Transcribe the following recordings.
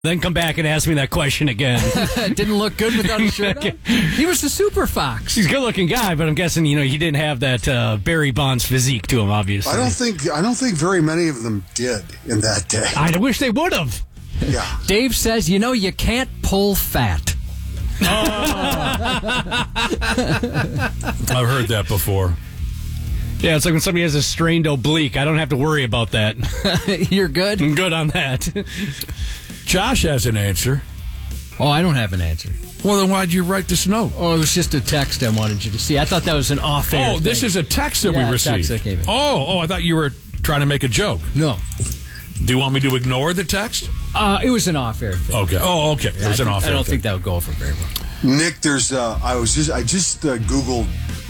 Then come back and ask me that question again. Didn't look good without a shirt on. He was the super fox. He's a good-looking guy, but I'm guessing he didn't have that Barry Bonds physique to him. Obviously, I don't think very many of them did in that day. I wish they would have. Yeah. Dave says, you can't pull fat. I've heard that before. Yeah, it's like when somebody has a strained oblique. I don't have to worry about that. You're good? I'm good on that. Josh has an answer. Oh, I don't have an answer. Well, then why'd you write this note? Oh, it was just a text I wanted you to see. I thought that was an off-air thing. This is a text that we received. Text that came in. Oh, I thought you were trying to make a joke. No. Do you want me to ignore the text? It was an off-air thing. Okay. Oh, okay. It was an off-air I don't thing. think that would go over very well. Nick, there's I just Googled,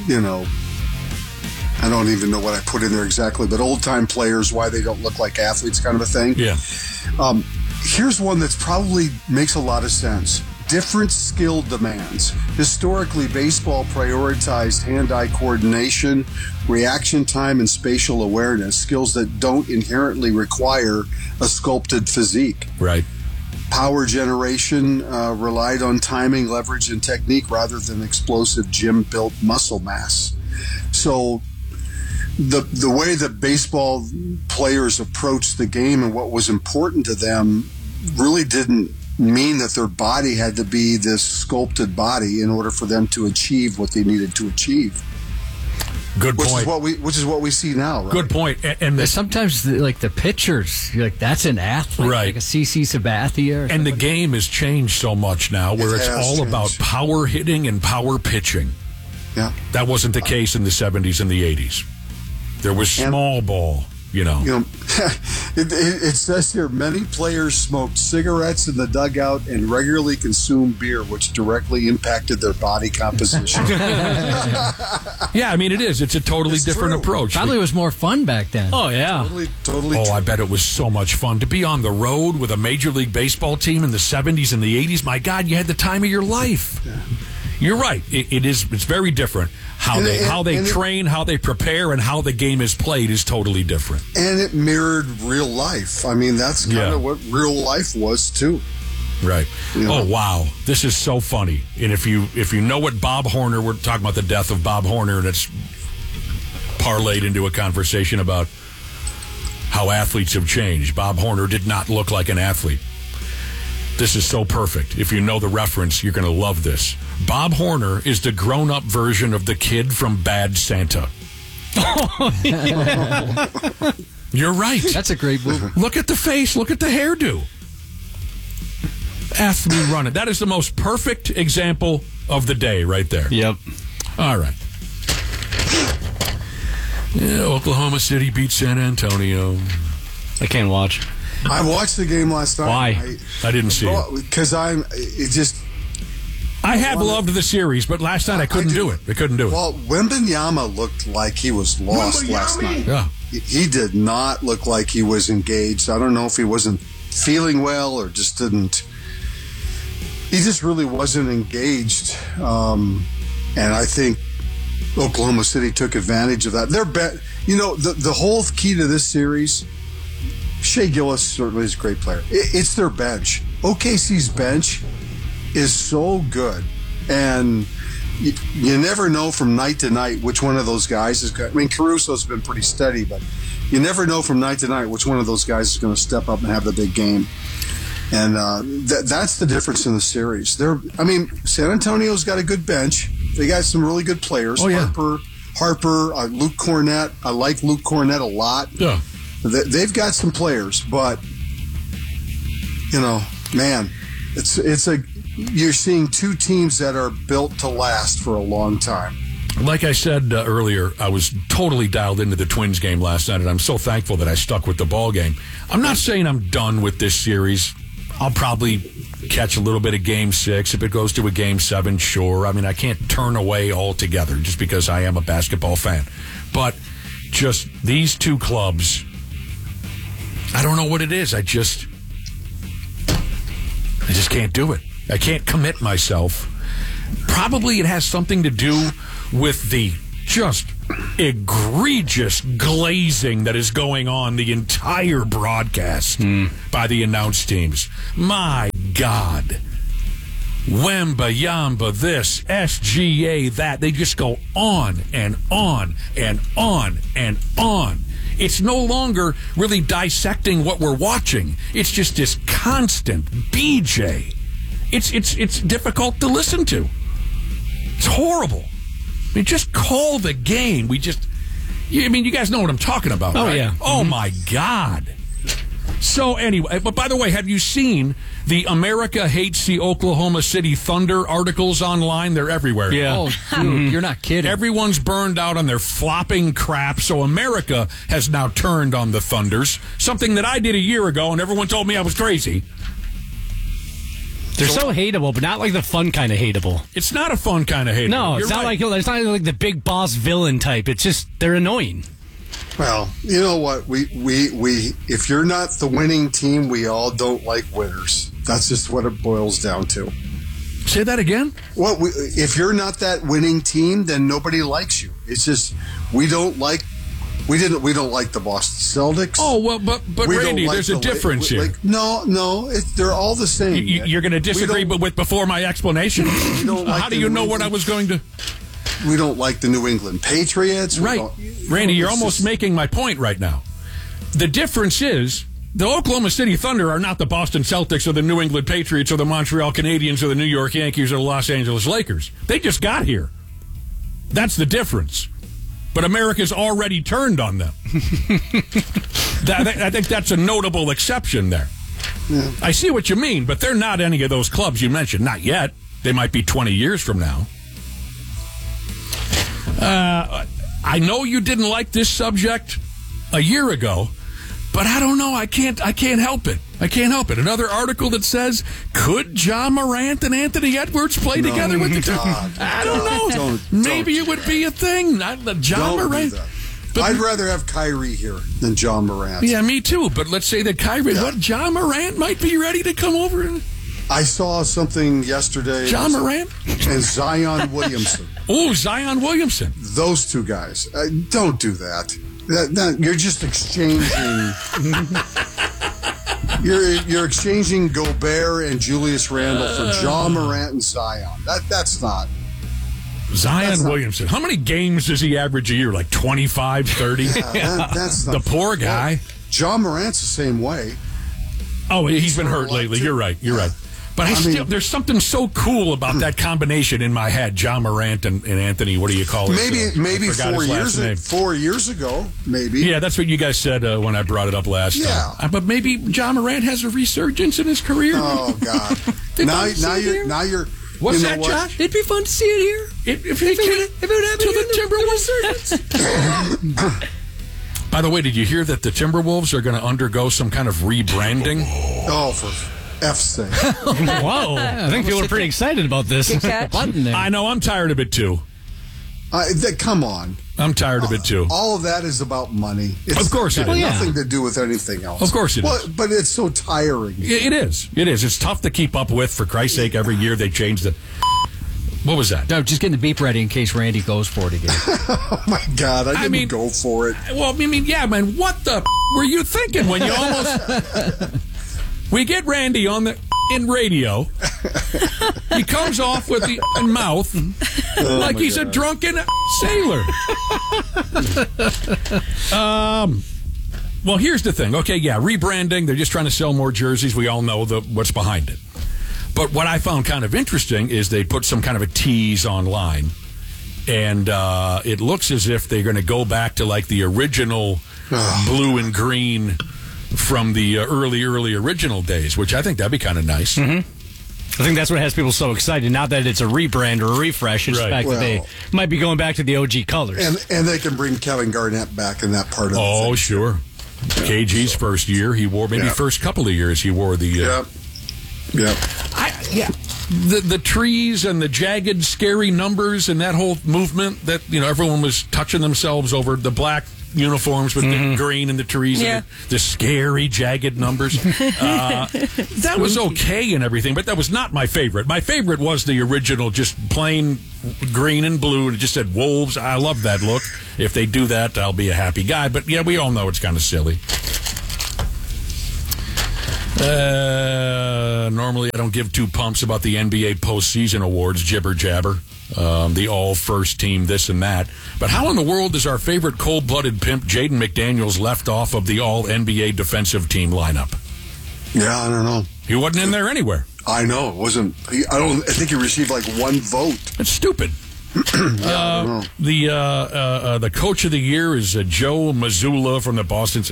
I don't even know what I put in there exactly, but old-time players, why they don't look like athletes kind of a thing. Yeah. Here's one that's probably makes a lot of sense. Different skill demands. Historically, baseball prioritized hand-eye coordination, reaction time, and spatial awareness, skills that don't inherently require a sculpted physique. Right. Power generation relied on timing, leverage, and technique rather than explosive gym-built muscle mass. So the way that baseball players approached the game and what was important to them really didn't mean that their body had to be this sculpted body in order for them to achieve what they needed to achieve. Good point. Which is what we see now, right? Good point. And sometimes, the pitchers, you're like, that's an athlete. Right. Like a CC Sabathia. And the game has changed so much now where it's all about power hitting and power pitching. Yeah. That wasn't the case in the 70s and the 80s. There was small ball, It says here, many players smoked cigarettes in the dugout and regularly consumed beer, which directly impacted their body composition. Yeah, it is. It's a totally different approach. Probably was more fun back then. Oh, yeah. Totally Oh, true. I bet it was so much fun to be on the road with a Major League Baseball team in the 70s and the 80s. My God, you had the time of your life. Yeah. You're right. It's very different. How they train, how they prepare, and how the game is played is totally different. And it mirrored real life. That's kind of what real life was too. Right. Oh, wow. This is so funny. And if you know what Bob Horner, we're talking about the death of Bob Horner, and it's parlayed into a conversation about how athletes have changed. Bob Horner did not look like an athlete. This is so perfect. If you know the reference, you're going to love this. Bob Horner is the grown-up version of the kid from Bad Santa. You're right. That's a great movie. Look at the face. Look at the hairdo. Athlete running. That is the most perfect example of the day right there. Yep. All right. Yeah, Oklahoma City beat San Antonio. I can't watch. I watched the game last night. Why? I didn't see it. Because I have loved the series, but last night I couldn't do it. I couldn't do it. Well, Wembanyama looked like he was lost last night. Yeah. He did not look like he was engaged. I don't know if he wasn't feeling well or just didn't. He just really wasn't engaged. And I think Oklahoma City took advantage of that. The whole key to this series, Shea Gillis certainly is a great player. It's their bench. OKC's bench is so good. And you never know from night to night which one of those guys is going to. Caruso's been pretty steady, but you never know from night to night which one of those guys is going to step up and have the big game. And that's the difference in the series. San Antonio's got a good bench. They got some really good players. Oh, yeah. Harper, Luke Cornett. I like Luke Cornett a lot. Yeah. They've got some players, but you're seeing two teams that are built to last for a long time. Like I said earlier, I was totally dialed into the Twins game last night, and I'm so thankful that I stuck with the ball game. I'm not saying I'm done with this series. I'll probably catch a little bit of Game 6. If it goes to a Game 7, sure. I can't turn away altogether just because I am a basketball fan. But just these two clubs, I don't know what it is. I just can't do it. I can't commit myself. Probably it has something to do with the just egregious glazing that is going on the entire broadcast by the announce teams. My God. Wemba, Yamba, this, SGA, that. They just go on and on and on and on. It's no longer really dissecting what we're watching. It's just this constant BJ. It's difficult to listen to. It's horrible. I mean, just call the game. You guys know what I'm talking about, Oh, right? yeah. Oh, my God. So, anyway, but by the way, have you seen the America Hates the Oklahoma City Thunder articles online? They're everywhere. Yeah. Oh, dude, you're not kidding. Everyone's burned out on their flopping crap, so America has now turned on the Thunders, something that I did a year ago, and everyone told me I was crazy. They're so hateable, but not like the fun kind of hateable. It's not a fun kind of hate. No, it's not like the big boss villain type. It's just they're annoying. Well, you know what? We if you're not the winning team, we all don't like winners. That's just what it boils down to. Say that again? Well, if you're not that winning team, then nobody likes you. It's just we don't like the Boston Celtics. Oh, well, but We Randy, don't like there's a the difference here. No, they're all the same. You're going to disagree with before my explanation? don't like How do the you New know what I England- was going to... We don't like the New England Patriots. Right. Randy, you're almost making my point right now. The difference is the Oklahoma City Thunder are not the Boston Celtics or the New England Patriots or the Montreal Canadiens or the New York Yankees or the Los Angeles Lakers. They just got here. That's the difference. But America's already turned on them. I think that's a notable exception there. Yeah. I see what you mean, but they're not any of those clubs you mentioned. Not yet. They might be 20 years from now. I know you didn't like this subject a year ago, but I don't know. I can't help it. I can't help it. Another article that says, could John Morant and Anthony Edwards play together with the team? I don't know. Maybe it would be a thing. Not the John Morant. But I'd rather have Kyrie here than John Morant. Yeah, me too. But let's say that Kyrie, John Morant might be ready to come over. I saw something yesterday. John Morant? And Zion Williamson. Oh, Zion Williamson. Those two guys. Don't do that. You're just exchanging. You're exchanging Gobert and Julius Randle for John Morant and Zion. That's not. Zion Williamson. How many games does he average a year? Like 25, 30? That's not the poor guy. Well, John Morant's the same way. Oh, he's been hurt lately. You're right. But there's something so cool about that combination in my head. John Morant and Anthony, what do you call it? Maybe 4 years ago, maybe. Yeah, that's what you guys said when I brought it up last time. But maybe John Morant has a resurgence in his career. Oh, God. now you're... What's that, Josh? It'd be fun to see it here. If it would happen to the Timberwolves. By the way, did you hear that the Timberwolves are going to undergo some kind of rebranding? Oh, for F's sake. Whoa. I think people are pretty excited about this. Button there. I know. I'm tired of it, too. Come on. I'm tired of it, too. All of that is about money. Of course it is. Nothing to do with anything else. Of course it is. But it's so tiring. It is. It's tough to keep up with. For Christ's sake, every year they change the... What was that? No, just getting the beep ready in case Randy goes for it again. Oh, my God. I didn't go for it. Well, yeah, man, what the were you thinking when you almost... We get Randy on in radio. He comes off with the mouth like he's a drunken sailor. Well, here's the thing. Okay, yeah, rebranding. They're just trying to sell more jerseys. We all know what's behind it. But what I found kind of interesting is they put some kind of a tease online. And it looks as if they're going to go back to like the original blue and green from the early original days, which I think that'd be kind of nice. Mm-hmm. I think that's what has people so excited. Not that it's a rebrand or a refresh, it's the fact that they might be going back to the OG colors. And they can bring Kevin Garnett back in that part of the thing. Oh, sure. KG's first year, he wore, maybe first couple of years, he wore the... Yep. The trees and the jagged, scary numbers and that whole movement that, everyone was touching themselves over the black uniforms with the green and the trees and the scary, jagged numbers. That was okay and everything, but that was not my favorite. My favorite was the original, just plain green and blue, and it just said Wolves. I love that look. If they do that, I'll be a happy guy. But, yeah, we all know it's kind of silly. Normally I don't give two pumps about the NBA postseason awards, jibber jabber, the all first team, this and that. But how in the world is our favorite cold-blooded pimp, Jaden McDaniels, left off of the all NBA defensive team lineup? Yeah, I don't know. He wasn't in there anywhere. I know it wasn't. I think he received like one vote. That's stupid. The coach of the year is Joe Mazzulla from the Boston.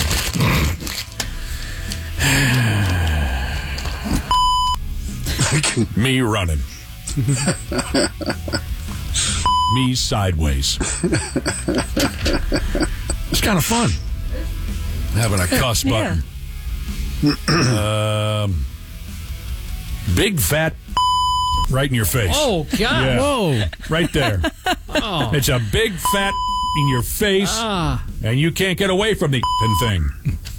Me running. Me sideways. It's kind of fun having a cuss button. Big fat right in your face. Oh, God. Yeah. Whoa. Right there. Oh. It's a big fat in your face, and you can't get away from the thing.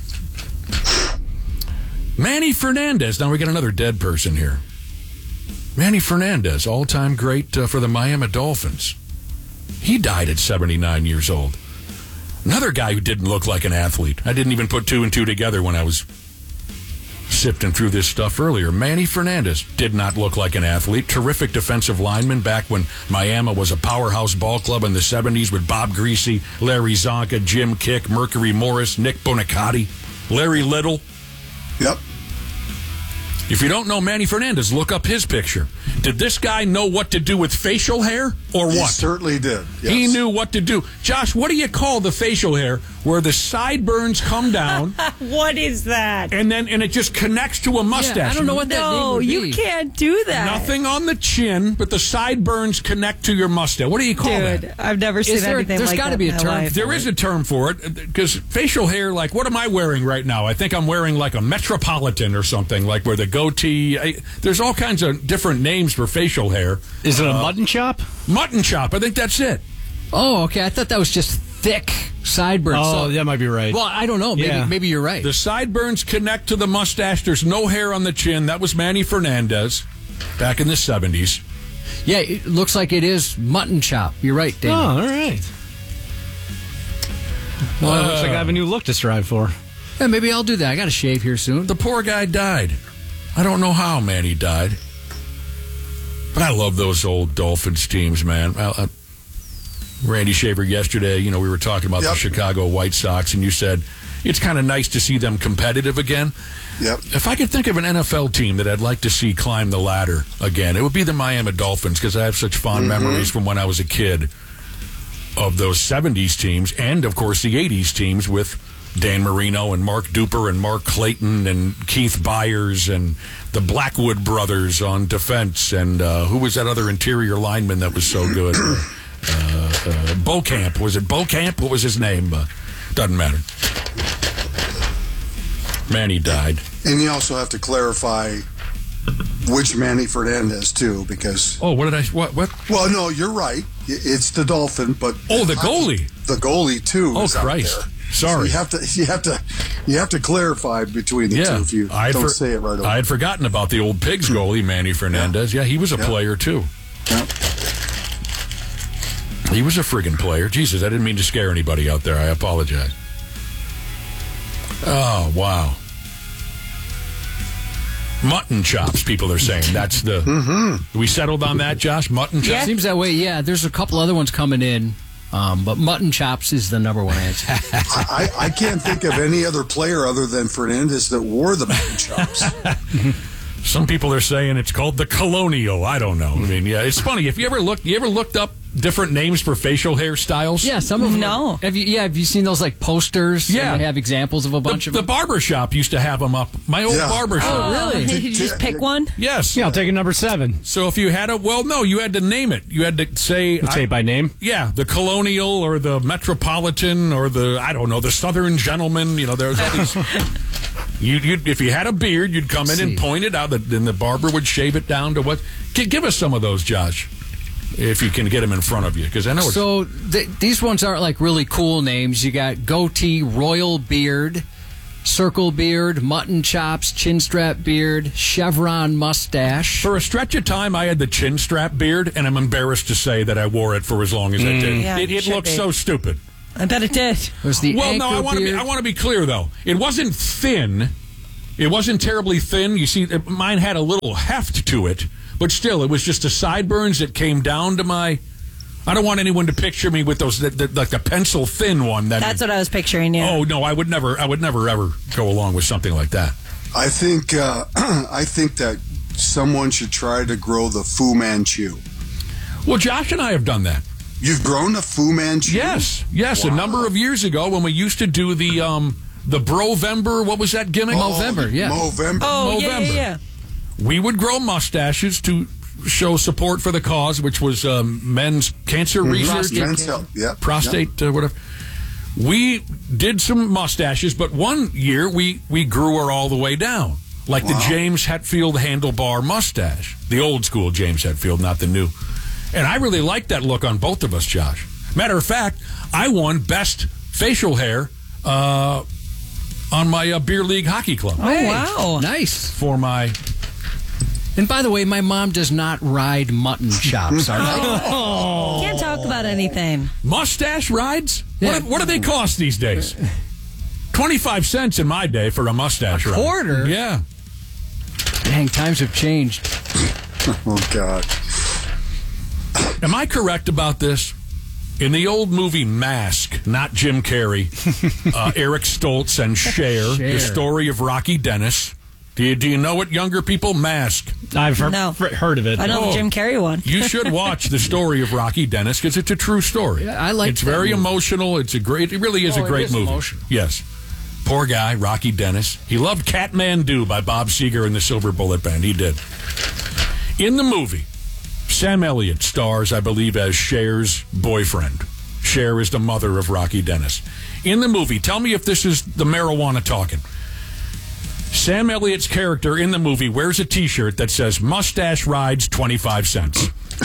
Manny Fernandez. Now we got another dead person here. Manny Fernandez, all-time great for the Miami Dolphins. He died at 79 years old. Another guy who didn't look like an athlete. I didn't even put two and two together when I was sifting through this stuff earlier. Manny Fernandez did not look like an athlete. Terrific defensive lineman back when Miami was a powerhouse ball club in the 70s with Bob Greasy, Larry Zonka, Jim Kick, Mercury Morris, Nick Bonicatti, Larry Little. Yep. If you don't know Manny Fernandez, look up his picture. Did this guy know what to do with facial hair or what? He certainly did. Yes. He knew what to do. Josh, what do you call the facial hair where the sideburns come down? What is that? And it just connects to a mustache. Yeah, I don't know what that name would be. No, you can't do that. Nothing on the chin, but the sideburns connect to your mustache. What do you call that? Dude, I've never seen anything like that. There's got to be a term. There is a term for it, because facial hair, like, what am I wearing right now? I think I'm wearing like a Metropolitan or something, like where the goatee. There's all kinds of different names for facial hair. Is it a mutton chop? Mutton chop. I think that's it. Oh, okay. I thought that was just thick sideburns. Oh, that might be right. Well, I don't know. Maybe you're right. The sideburns connect to the mustache. There's no hair on the chin. That was Manny Fernandez back in the 70s. Yeah, it looks like it is mutton chop. You're right, David. Oh, all right. Well, it looks like I have a new look to strive for. Yeah, maybe I'll do that. I got to shave here soon. The poor guy died. I don't know how Manny died. But I love those old Dolphins teams, man. Randy Shaver, yesterday, we were talking about the Chicago White Sox, and you said it's kind of nice to see them competitive again. Yep. If I could think of an NFL team that I'd like to see climb the ladder again, it would be the Miami Dolphins, because I have such fond memories from when I was a kid of those 70s teams and, of course, the 80s teams with Dan Marino and Mark Duper and Mark Clayton and Keith Byers and the Blackwood brothers on defense. And who was that other interior lineman that was so good? Beaucamp. Was it Beaucamp? What was his name? Doesn't matter. Manny died. And you also have to clarify which Manny Fernandez, too, because... Oh, what did I... What? Well, no, you're right. It's the Dolphin, but... Oh, the goalie. The goalie, too, Oh, is Christ. out there. Sorry. So you have to clarify between the two if you don't say it right away. I had forgotten about the old Pigs goalie, Manny Fernandez. Yeah, he was a player, too. Yeah. He was a friggin' player. Jesus, I didn't mean to scare anybody out there. I apologize. Oh, wow. Mutton chops, people are saying. That's the... We settled on that, Josh? Mutton chops? Yeah. Seems that way, yeah. There's a couple other ones coming in, but mutton chops is the number one answer. I can't think of any other player other than Fernandez that wore the mutton chops. Some people are saying it's called the Colonial. I don't know. I mean, yeah, it's funny. If you ever looked up different names for facial hairstyles? Yeah, some of them. No. Have you seen those like posters? Yeah. They have examples of a bunch of them. The barber shop used to have them up. My old barber shop. Oh, really? Did you just pick one? Yes. Yeah, I'll take a number 7. So if you had you had to name it. You had to say... Say it by name? Yeah, the Colonial or the Metropolitan or the Southern Gentleman. There's all these... if you had a beard, you'd come in and point it out, and the barber would shave it down to what... Give us some of those, Josh. if you can get them in front of you, because I know it's... So these ones aren't like really cool names. You got goatee, royal beard, circle beard, mutton chops, chin strap beard, chevron mustache. For a stretch of time, I had the chin strap beard, and I'm embarrassed to say that I wore it for as long as I did. Yeah, it looked so stupid. I bet it did. There's the Well, no, I want to be clear, though. It wasn't thin. It wasn't terribly thin. You see, mine had a little heft to it, but still, it was just the sideburns that came down to my... I don't want anyone to picture me with those, like the pencil thin one. That's what I was picturing, yeah. Oh, no, I would never ever go along with something like that. I think that someone should try to grow the Fu Manchu. Well, Josh and I have done that. You've grown the Fu Manchu? Yes. Wow. A number of years ago when we used to do the Brovember, what was that gimmick? Movember, yeah. Movember. Oh, Movember. yeah. We would grow mustaches to show support for the cause, which was men's cancer research. Prostate, whatever. We did some mustaches, but one year we grew her all the way down, like the James Hetfield handlebar mustache, the old school James Hetfield, not the new. And I really liked that look on both of us, Josh. Matter of fact, I won best facial hair on my beer league hockey club. Oh, wow. Nice. For my... And by the way, my mom does not ride mutton chops. Can't talk about anything. Mustache rides? Yeah. What do they cost these days? 25 cents in my day for a mustache ride. Quarter? Yeah. Dang, times have changed. Oh, God. Am I correct about this? In the old movie Mask, not Jim Carrey, Eric Stoltz and Cher, the story of Rocky Dennis. Do you know it, younger people? Mask. I've heard of it. I know the Jim Carrey one. You should watch the story of Rocky Dennis because it's a true story. Yeah, I like. It's very emotional. It really is a great movie. Emotional. Yes. Poor guy, Rocky Dennis. He loved Kathmandu by Bob Seger and the Silver Bullet Band. He did. In the movie, Sam Elliott stars, I believe, as Cher's boyfriend. Cher is the mother of Rocky Dennis. In the movie, tell me if this is the marijuana talking. Sam Elliott's character in the movie wears a T-shirt that says "Mustache rides 25 cents."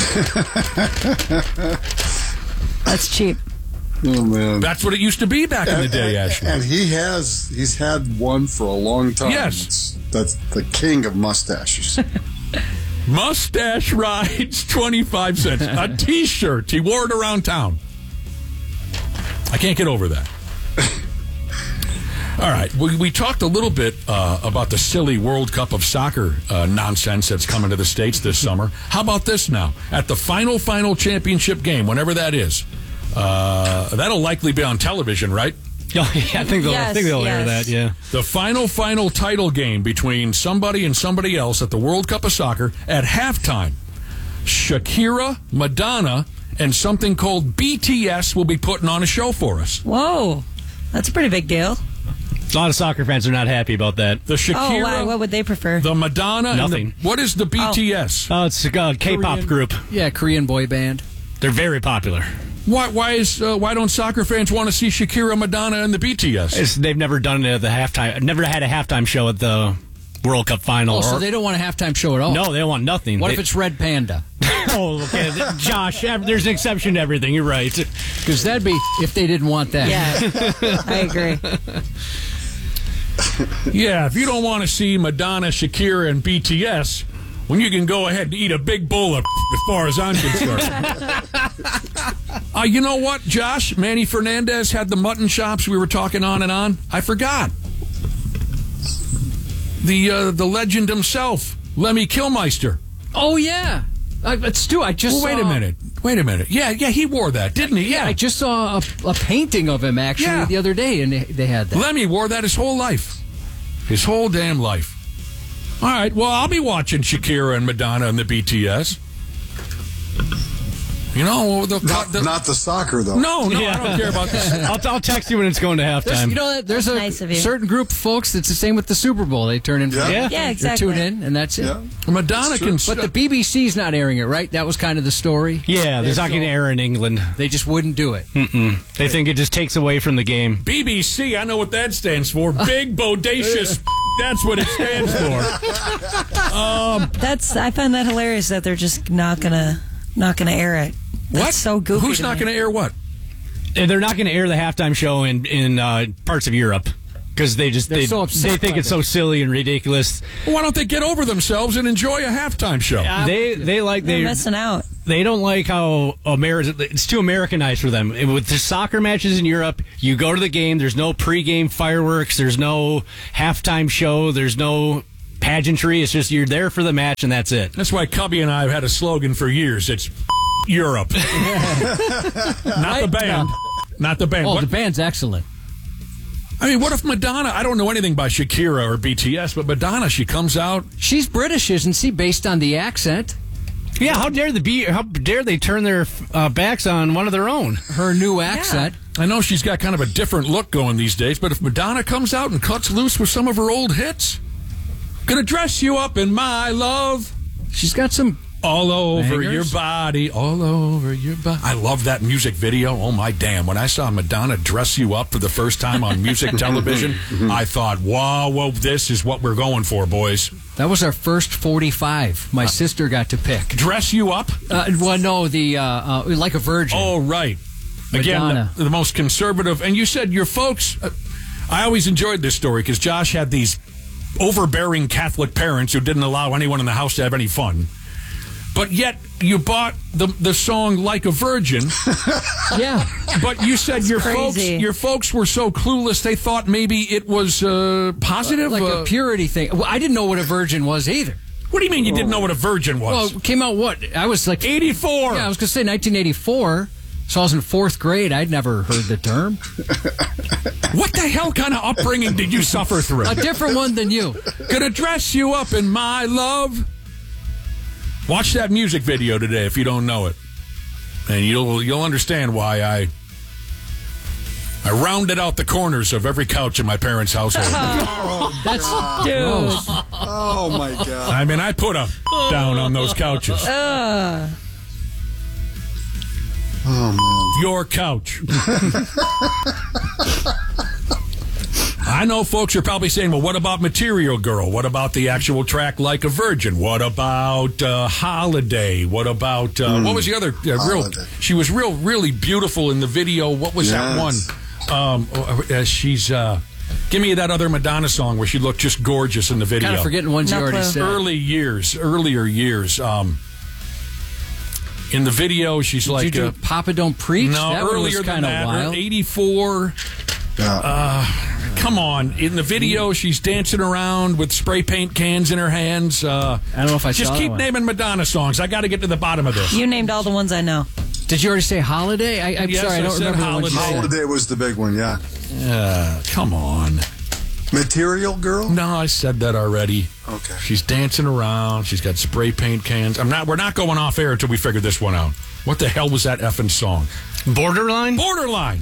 That's cheap. Oh, man. That's what it used to be back in the day, Ashley. And he's had one for a long time. Yes. That's the king of mustaches. Mustache rides 25 cents. A T-shirt. He wore it around town. I can't get over that. All right. We talked a little bit about the silly World Cup of Soccer nonsense that's coming to the States this summer. How about this now? At the final championship game, whenever that is, that'll likely be on television, right? Oh, yeah, I think they'll air that, yeah. The final title game between somebody and somebody else at the World Cup of Soccer at halftime. Shakira, Madonna, and something called BTS will be putting on a show for us. Whoa. That's a pretty big deal. A lot of soccer fans are not happy about that. The Shakira. Oh, why? What would they prefer? The Madonna. Nothing. What is the BTS? Oh, it's a K-pop group. Yeah, Korean boy band. They're very popular. Why don't soccer fans want to see Shakira, Madonna, and the BTS? They've never done it at the halftime. Never had a halftime show at the World Cup final. Oh, so they don't want a halftime show at all? No, they don't want nothing. What if it's Red Panda? Oh, okay. Josh, there's an exception to everything. You're right. Because that'd be if they didn't want that. Yeah, I agree. Yeah, if you don't want to see Madonna, Shakira, and BTS, when you can go ahead and eat a big bowl of as far as I'm concerned. You know what, Josh? Manny Fernandez had the mutton chops we were talking on and on. I forgot. The legend himself, Lemmy Kilmister. Oh, yeah. Stu, I just saw... Wait a minute. Yeah, he wore that, didn't he? Yeah. I just saw a painting of him, actually, the other day, and they had that. Lemmy wore that his whole life. His whole damn life. All right, well, I'll be watching Shakira and Madonna and the BTS. You know, not the soccer, though. No, I don't care about this. I'll text you when it's going to halftime. There's a nice of you. certain group of folks that's the same with the Super Bowl. They turn in. Yeah, exactly. They tune in, and that's it. Madonna can... But the BBC's not airing it, right? That was kind of the story. Yeah, they're not going to air in England. They just wouldn't do it. They think it just takes away from the game. BBC, I know what that stands for. Big Bodacious... That's what it stands for. I find that hilarious that they're just not going to not going to air it. That's What? so goofy. Who's not going to air what? They're not going to air the halftime show in parts of Europe because they think it's so silly and ridiculous. Why don't they get over themselves and enjoy a halftime show? They're missing out. They don't like how it's too Americanized for them. With the soccer matches in Europe, you go to the game. There's no pregame fireworks. There's no halftime show. There's no pageantry. It's just you're there for the match and that's it. That's why Cubby and I have had a slogan for years. It's Europe. Not the band. Not the band. Oh, the band's excellent. I mean, what if Madonna, I don't know anything about Shakira or BTS, but Madonna, she comes out. She's British, isn't she, based on the accent? Yeah, how dare they turn their backs on one of their own? Her new accent. Yeah. I know she's got kind of a different look going these days, but if Madonna comes out and cuts loose with some of her old hits, gonna dress you up in my love. She's got some all over your body, all over your body. I love that music video. Oh, my damn. When I saw Madonna dress you up for the first time on music television, I thought, whoa, this is what we're going for, boys. That was our first 45. My sister got to pick. Dress you up? Well, no, the Like a Virgin. Oh, right. Again, the most conservative. And you said your folks, I always enjoyed this story because Josh had these overbearing Catholic parents who didn't allow anyone in the house to have any fun. But yet you bought the song Like a Virgin. Yeah. But you said your folks were so clueless they thought maybe it was positive? Like a purity thing. Well, I didn't know what a virgin was either. What do you mean you didn't know what a virgin was? Well, it came out what? I was like 84. Yeah, I was going to say 1984. So I was in 4th grade. I'd never heard the term. What the hell kind of upbringing did you suffer through? A different one than you. Gonna dress you up in my love. Watch that music video today if you don't know it, and you'll understand why I rounded out the corners of every couch in my parents' household. That's dude. Oh my God! I mean, I put them down on those couches. Oh man! Your couch. I know folks are probably saying, well, what about Material Girl? What about the actual track Like a Virgin? What about Holiday? What about, what was the other? She was really beautiful in the video. What was that one? She's, give me that other Madonna song where she looked just gorgeous in the video. Kind of forgetting ones you already said. Earlier years. In the video, she's like... Did you do Papa Don't Preach? No, that earlier was kind of wild. 84... come on. In the video, she's dancing around with spray paint cans in her hands. I don't know if I saw that one. Just keep naming Madonna songs. I got to get to the bottom of this. You named all the ones I know. Did you already say Holiday? I'm yes, sorry, I don't remember Holiday. the one you said. Holiday was the big one, yeah. Come on. Material Girl? No, I said that already. Okay. She's dancing around. She's got spray paint cans. We're not going off air until we figure this one out. What the hell was that effing song? Borderline? Borderline.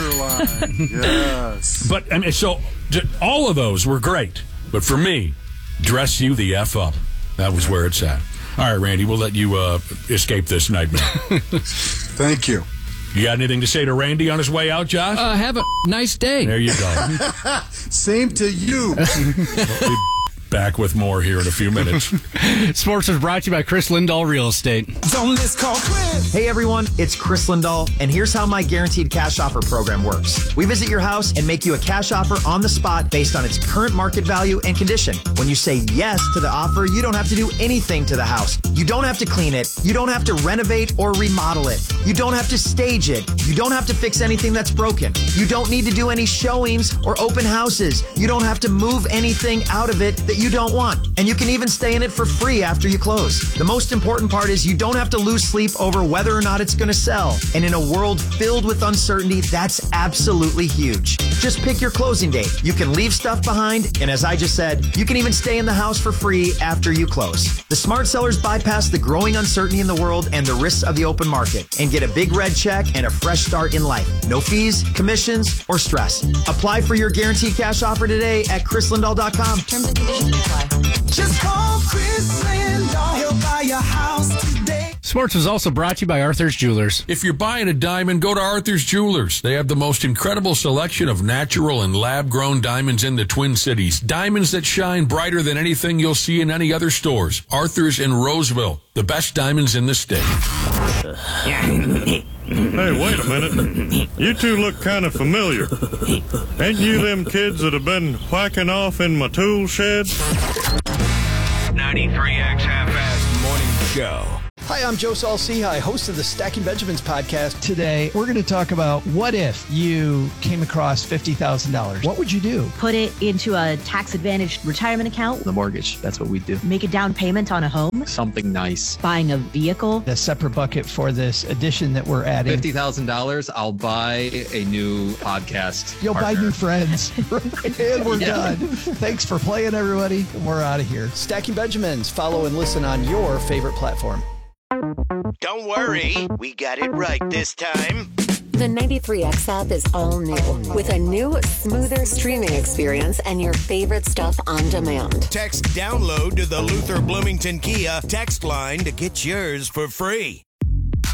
Yes. But I mean, so all of those were great. But for me, Dress You the F Up. That was where it's at. All right, Randy, we'll let you escape this nightmare. Thank you. You got anything to say to Randy on his way out, Josh? Have a nice day. There you go. Same to you. We'll be back with more here in a few minutes. Sports was brought to you by Chris Lindahl Real Estate. Hey everyone, it's Chris Lindahl, and here's how my Guaranteed Cash Offer program works. We visit your house and make you a cash offer on the spot based on its current market value and condition. When you say yes to the offer, you don't have to do anything to the house. You don't have to clean it. You don't have to renovate or remodel it. You don't have to stage it. You don't have to fix anything that's broken. You don't need to do any showings or open houses. You don't have to move anything out of it that you don't want. And you can even stay in it for free after you close. The most important part is you don't have to lose sleep over whether or not it's going to sell. And in a world filled with uncertainty, that's absolutely huge. Just pick your closing date. You can leave stuff behind, and as I just said, you can even stay in the house for free after you close. The smart sellers bypass the growing uncertainty in the world and the risks of the open market and get a big red check and a fresh start in life. No fees, commissions, or stress. Apply for your Guaranteed Cash Offer today at chrislindahl.com. Terms and conditions apply. Just call Chris Lindahl. He'll buy your house today. Sports was also brought to you by Arthur's Jewelers. If you're buying a diamond, go to Arthur's Jewelers. They have the most incredible selection of natural and lab-grown diamonds in the Twin Cities. Diamonds that shine brighter than anything you'll see in any other stores. Arthur's in Roseville, the best diamonds in the state. Hey, wait a minute. You two look kind of familiar. Ain't you them kids that have been whacking off in my tool shed? 93X Half-Assed Morning Show. Hi, I'm Joe Saul-Sehy, host of the Stacking Benjamins podcast. Today, we're going to talk about what if you came across $50,000. What would you do? Put it into a tax-advantaged retirement account. The mortgage, that's what we do. Make a down payment on a home. Something nice. Buying a vehicle. A separate bucket for this addition that we're adding. $50,000, I'll buy a new podcast. You'll partner. buy new friends. And we're done. Thanks for playing, everybody. We're out of here. Stacking Benjamins. Follow and listen on your favorite platform. Don't worry, we got it right this time. The 93X app is all new, with a new, smoother streaming experience and your favorite stuff on demand. Text download to the Luther Bloomington Kia text line to get yours for free.